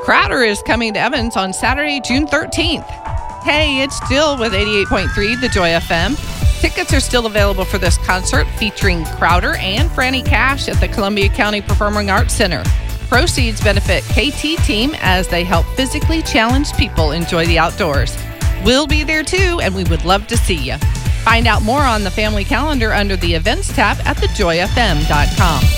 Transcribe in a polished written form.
Crowder is coming to Evans on Saturday, June 13th. Hey, it's Jill with 88.3 The Joy FM. Tickets are still available for this concert featuring Crowder and Franny Cash at the Columbia County Performing Arts Center. Proceeds benefit KT Team as they help physically challenged people enjoy the outdoors. We'll be there too, and we would love to see you. Find out more on the family calendar under the events tab at thejoyfm.com.